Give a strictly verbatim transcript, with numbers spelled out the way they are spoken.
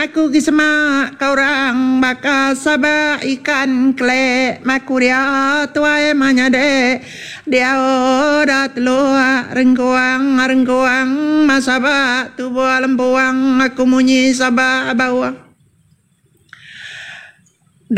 Aku kismak kau orang baka sabah ikan klek makuria tuai manyade dia ora telua rengkuang rengkuang masabak tu buah lembuang aku munyi sabah bawang